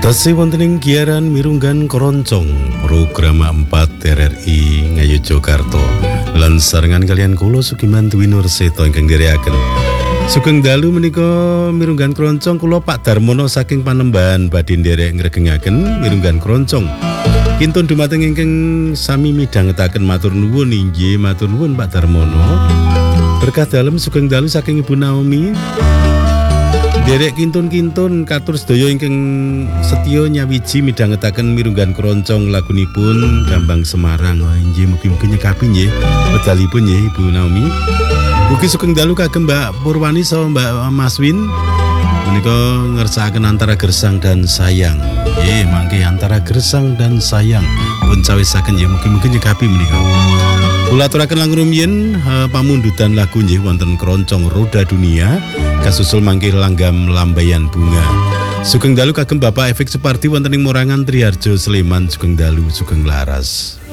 Tasih wonten ing giaran mirunggan keroncong program 4 RRI Ngayogyakarta lan sarengan kalian kula Sugiman Dwi Nurseto ingkang ndherekaken. Sugeng dalu menika mirunggan keroncong kula Pak Darmono saking Panembahan badhe nderek ngregengaken mirunggan keroncong. Kintun dumateng ingkang sami midhangetaken matur nuwun inggih matur nuwun Pak Darmono. Berkah dalem sugeng dalu saking Ibu Naomi. Derek kintun-kintun katur sedaya ingkang setya nyawiji midhangetaken mirunggan keroncong lagunipun Gambang Semarang. Inggih mugi-mugi nyekapi nggih wedalipun nggih Ibu Naomi. Mugi sugeng dalu kagem Mbak Purwani saha Mbak Maswin menika ngersakaken antara gersang dan sayang. Nggih, mangke antara gersang dan sayang pun cawisaken nggih mugi-mugi nyekapi menika. Kula aturaken langkung rumiyin pamundutan lagu nggih wonten keroncong Roda Dunia kasusul mangke langgam Lambayan Bunga. Sugeng dalu kagem Bapak Efek Supardi wonten ing Morangan Triharjo Sleman. Sugeng dalu sugeng laras.